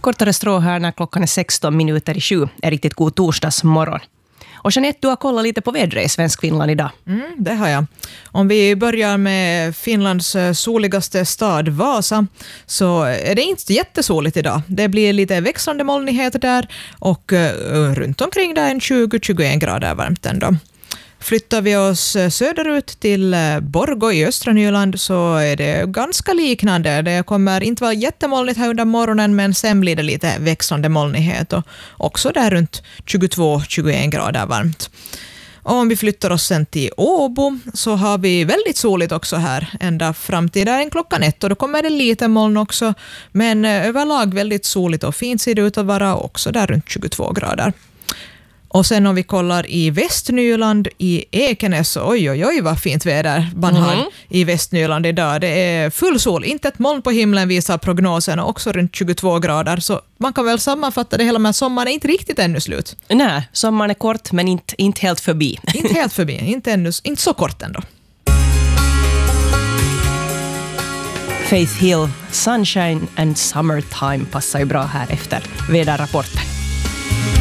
kortare strå här när klockan är 16 minuter i 7. Är riktigt god torsdagsmorgon. Och Jeanette, du har kollat lite på vädret i Svensk Finland idag. Det har jag. Om vi börjar med Finlands soligaste stad Vasa, så är det inte jättesoligt idag. Det blir lite växlande molnigheter där och runt omkring där en 20-21 grader varmt ändå. Flyttar vi oss söderut till Borgå i östra Nyland så är det ganska liknande. Det kommer inte vara jättemolnigt här under morgonen, men sen blir det lite växlande molnighet och också där runt 22-21 grader varmt. Och om vi flyttar oss sen till Åbo så har vi väldigt soligt också här ända fram till där en klockan 1, och då kommer det lite moln också, men överlag väldigt soligt och fint ser det ut att vara också där runt 22 grader. Och sen om vi kollar i Västnyland i Ekenäs, oj vad fint väder man har i Västnyland idag. Det är full sol, inte ett moln på himlen visar prognosen, och också runt 22 grader. Så man kan väl sammanfatta det hela med att sommaren är inte riktigt ännu slut. Nej, sommaren är kort men inte helt förbi. Inte helt förbi, inte så kort ändå. Faith Hill, Sunshine and Summertime passar ju bra här efter väderrapporten.